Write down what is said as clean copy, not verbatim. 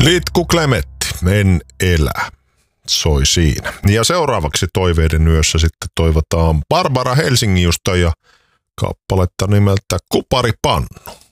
Litku Klemetti, en elä, soi siinä. Ja seuraavaksi Toiveiden yössä sitten toivotaan Barbara Helsingistä ja kappaletta nimeltä Kuparipannu.